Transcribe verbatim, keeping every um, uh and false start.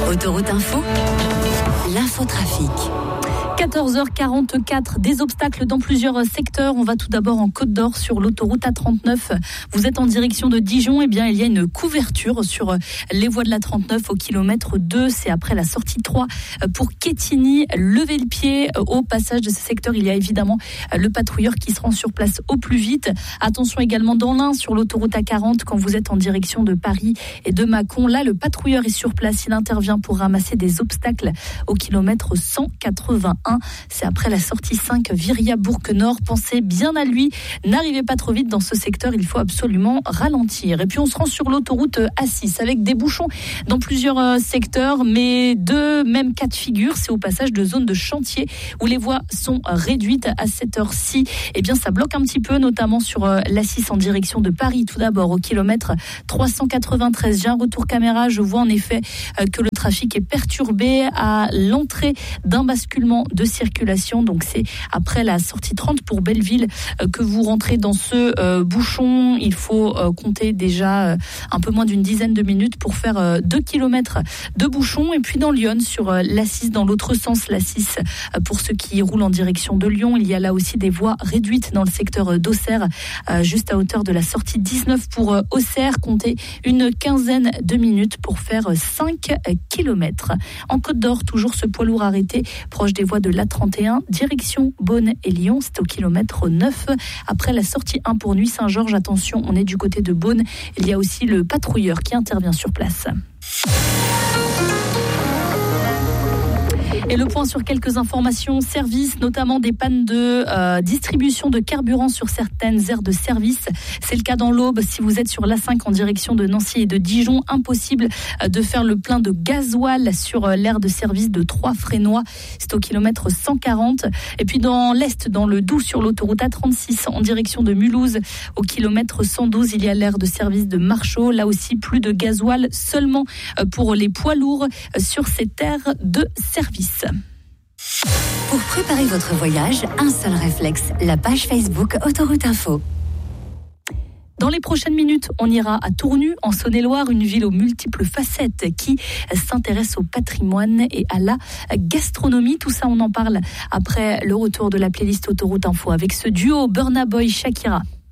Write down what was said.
Autoroute Info, l'infotrafic. quatorze heures quarante-quatre, des obstacles dans plusieurs secteurs. On va tout d'abord en Côte d'Or sur l'autoroute A trente-neuf. Vous êtes en direction de Dijon, eh bien il y a une couverture sur les voies de la trente-neuf au kilomètre deux. C'est après la sortie trois pour Quetigny. Levez le pied au passage de ce secteur. Il y a évidemment le patrouilleur qui se rend sur place au plus vite. Attention également dans l'Ain sur l'autoroute A quarante quand vous êtes en direction de Paris et de Mâcon. Là, le patrouilleur est sur place. Il intervient pour ramasser des obstacles au kilomètre cent quatre-vingt-un. C'est après la sortie cinq Viria-Bourg-Nord. Pensez bien à lui. N'arrivez pas trop vite dans ce secteur. Il faut absolument ralentir. Et puis on se rend sur l'autoroute A six avec des bouchons dans plusieurs secteurs, mais deux mêmes cas de figure. C'est au passage de zones de chantier où les voies sont réduites à cette heure-ci. Eh bien, ça bloque un petit peu, notamment sur l'A six en direction de Paris. Tout d'abord, au kilomètre trois cent quatre-vingt-treize. J'ai un retour caméra. Je vois en effet que le trafic est perturbé à l'entrée d'un basculement de circulation. Donc c'est après la sortie trente pour Belleville euh, que vous rentrez dans ce euh, bouchon. Il faut euh, compter déjà euh, un peu moins d'une dizaine de minutes pour faire euh, deux kilomètres de bouchon. Et puis dans Lyon, sur euh, l'A six, dans l'autre sens, l'A six, euh, pour ceux qui roulent en direction de Lyon, il y a là aussi des voies réduites dans le secteur euh, d'Auxerre, euh, juste à hauteur de la sortie dix-neuf pour euh, Auxerre. Comptez une quinzaine de minutes pour faire euh, cinq kilomètres. En Côte d'Or, toujours ce poids lourd arrêté proche des voies de l'A trente et un, direction Beaune et Lyon, c'est au kilomètre neuf. Après la sortie un pour Nuit-Saint-Georges, attention, on est du côté de Beaune. Il y a aussi le patrouilleur qui intervient sur place. Et le point sur quelques informations services, notamment des pannes de euh, distribution de carburant sur certaines aires de service. C'est le cas dans l'Aube. Si vous êtes sur l'A cinq en direction de Nancy et de Dijon, impossible euh, de faire le plein de gasoil sur euh, l'aire de service de Troyes-Frénois. C'est au kilomètre cent quarante. Et puis dans l'Est, dans le Doubs, sur l'autoroute A trente-six en direction de Mulhouse, au kilomètre cent douze, il y a l'aire de service de Marchaux. Là aussi, plus de gasoil seulement euh, pour les poids lourds euh, sur cette aire de service. Pour préparer votre voyage, un seul réflexe, la page Facebook Autoroute Info. Dans les prochaines minutes, on ira à Tournu, en Saône-et-Loire, une ville aux multiples facettes qui s'intéresse au patrimoine et à la gastronomie. Tout ça, on en parle après le retour de la playlist Autoroute Info avec ce duo Burna Boy Shakira.